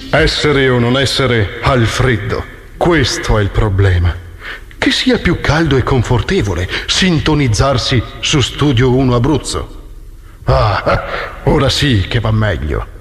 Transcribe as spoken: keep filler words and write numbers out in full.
Essere o non essere al freddo, questo è il problema. Che sia più caldo e confortevole sintonizzarsi su Studio uno Abruzzo. Ah, ora sì che va meglio.